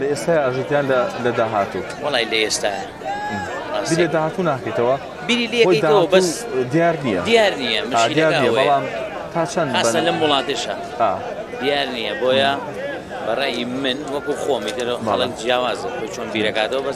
لە ئێستا ئەژتیان لە داهاتوو وڵی لە ئێستا لە داهاتوو ناکەیتەوە بیری لێکەوە بەس دیار نییە دیار نییە بەڵام تا چەند خاستە لەم وڵاتیشە دیار نییە بۆیە بەڕێی من وەکو خۆمی دەرەوە خەڵک جیاوازە چۆن بیرەکاتەوە بەس